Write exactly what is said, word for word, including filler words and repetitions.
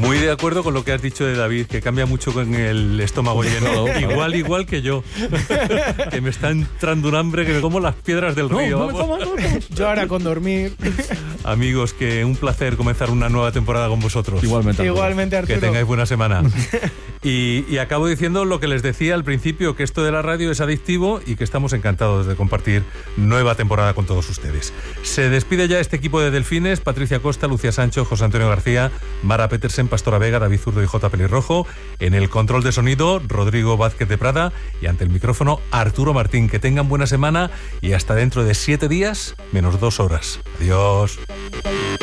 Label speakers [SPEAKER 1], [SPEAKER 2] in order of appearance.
[SPEAKER 1] Muy de acuerdo con lo que has dicho de David, que cambia mucho con el estómago lleno. Igual, igual que yo. Que me está entrando un hambre que me como las piedras del
[SPEAKER 2] No,
[SPEAKER 1] río.
[SPEAKER 2] no me
[SPEAKER 1] vamos.
[SPEAKER 2] comas, no me comas. Yo ahora con dormir.
[SPEAKER 1] Amigos, que un placer comenzar una nueva temporada con vosotros.
[SPEAKER 3] Igualmente. Arturo.
[SPEAKER 2] Igualmente, Arturo.
[SPEAKER 1] Que tengáis buena semana. Y, y acabo diciendo lo que les decía al principio, que esto de la radio es adictivo y que estamos encantados de compartir nueva temporada con todos ustedes. Se despide ya este equipo de Delfines: Patricia Costa, Lucía Sancho, José Antonio García, Mara Petersen, Pastora Vega, David Zurdo y J. Pelirrojo. En el control de sonido, Rodrigo Vázquez de Prada, y ante el micrófono, Arturo Martín. Que tengan buena semana y hasta dentro de siete días menos dos horas. Adiós.